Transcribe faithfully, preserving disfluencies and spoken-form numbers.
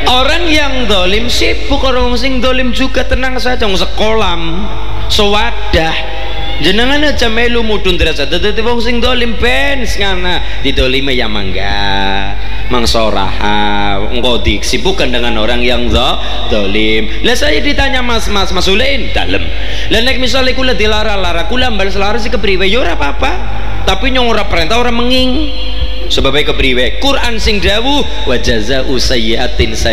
Orang yang dolim sibuk, orang sing dolim juga tenang saja. Sekolam, sewadah, jenengan aja melu mudun derajat. Dadi wong sing dolim ben ngana didolime ya mangga, mangsoraha, engkau disibukkan dengan orang yang do, dolim. Lah saya ditanya mas mas mas Ulein dalem. Lah nek misale kula dilara-lara, kula mbal selaras si kepriwe ya ora apa-apa. Tapi nyong ora perintah ora menging. Sebabnya kepriwe Quran sing dawuh wa jazaa'u sayyi'atin